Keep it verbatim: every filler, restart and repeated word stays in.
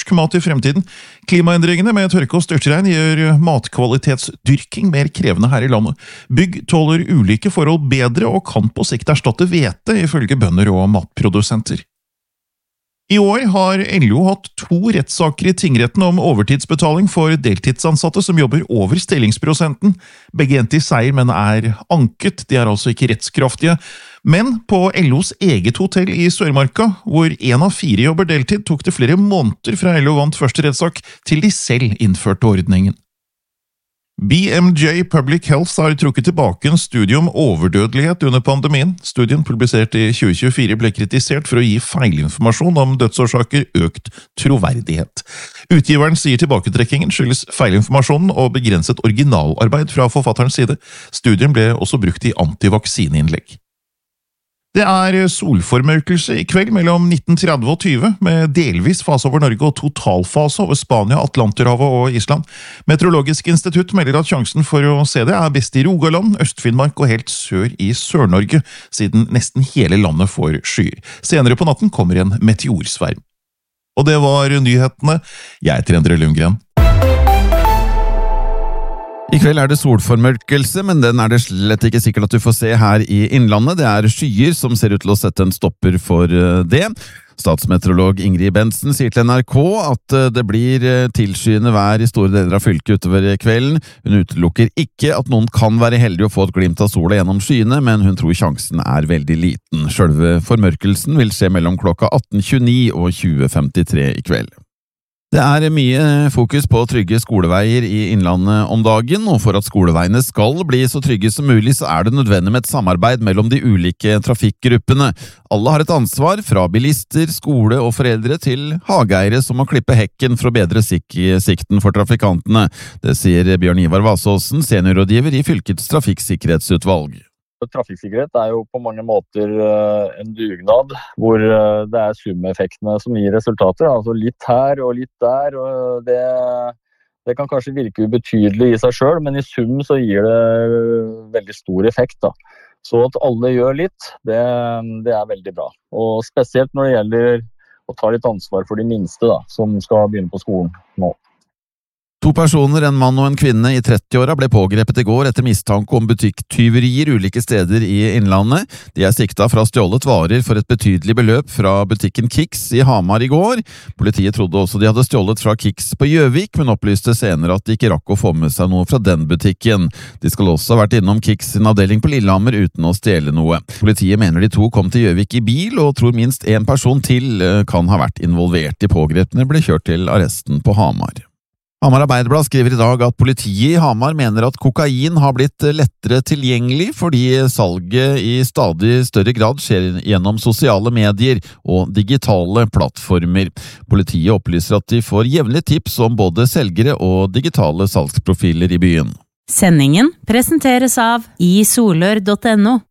norsk mat i fremtiden. Klimaendringene med tørke og størtregn gjør matkvalitetsdyrking mer krevende her i landet. Bygg tåler ulike forhold bedre og kan på sikt erstatte hvete, ifølge bønder og matprodusenter. I år har L O hatt to rettssaker i tingretten om overtidsbetaling for deltidsansatte som jobber over stillingsprosenten. Begge endte i seier, men er anket, de er altså ikke rettskraftige. Men på L Os eget hotell i Sørmarka, hvor en av fire jobber deltid, tok det flere måneder fra L O vant første rettssak til de selv innførte ordningen. B M J Public Health har trukket tilbake en studie om overdødelighet under pandemien. Studien, publisert i tjue tjuefire, ble kritisert for å gi feilinformasjon om dødsårsaker økt troverdighet. Utgiveren sier tilbaketrekkingen skyldes feilinformasjonen og begrenset originalarbeid fra forfatterens side. Studien ble også brukt i antivaksineinnlegg. Det er solformørkelse i kveld mellom nitten tretti og tyve, med delvis fase over Norge og totalfase over Spania, Atlanterhavet og Island. Meteorologisk institutt melder at sjansen for å se det er best i Rogaland, Øst-Finnmark og helt sør i Sør-Norge, siden nesten hele landet får skyer. Senere på natten kommer en meteorsverm. Og det var nyhetene. Jeg heter Endre Lundgren. I kveld er det solformørkelse, men den er det slett ikke sikkert at du får se her i Innlandet. Det er skyer som ser ut til å sette en stopper for det. Statsmeteorolog Ingrid Bentzen sier til N R K at det blir tilskyende vær i store deler av fylket utover kvelden. Hun utelukker ikke at noen kan være heldig å få et glimt av sola gjennom skyene, men hun tror sjansen er veldig liten. Selve formørkelsen vil skje mellom klokka atten tjueni og tjue femtitre i kveld. Det er mye fokus på trygge skoleveier i Innlandet om dagen, og for at skoleveiene skal bli så trygge som mulig, så er det nødvendig med et samarbeid mellom de ulike trafikkgruppene. Alle har et ansvar, fra bilister, skole og foreldre til hageeiere som må klippe hekken for å bedre sik- sikten for trafikantene. Det sier Bjørn Ivar Vasåsen, seniorrådgiver i fylkets trafikksikkerhetsutvalg. Trafikksikkerhet er jo på mange måter en dugnad, hvor det er sumeffektene som gir resultater. Altså litt her og litt der, og det, det kan kanskje virke ubetydelig i seg selv, men i sum så gir det veldig stor effekt, da. Så at alle gjør litt, det, det er veldig bra. Og spesielt når det gjelder å ta litt ansvar for de minste, da, som skal begynne på skolen nå. To personer, en mann og en kvinne i trettiåra, ble pågrepet i går etter mistanke om butikktyverier ulike steder i Innlandet. De er sikta fra stjålet varer for et betydelig beløp fra butikken Kicks i Hamar i går. Politiet trodde også de hadde stjålet fra Kicks på Gjøvik, men opplyste senere at de ikke rakk å få med seg noe fra den butikken. De skal også ha vært innom Kicks sin avdeling på Lillehammer uten å stjele noe. Politiet mener de to kom til Gjøvik i bil, og tror minst en person til kan ha vært involvert. De pågrepne ble kjørt til arresten på Hamar. Hamar Arbeiderblad skriver i dag at politiet i Hamar mener at kokain har blitt lettere tilgjengelig fordi salget i stadig større grad skjer gjennom sosiale medier og digitale plattformer. Politiet opplyser at de får jevnlige tips om både selgere og digitale salgsprofiler i byen. Sendingen presenteres av i solør punktum no.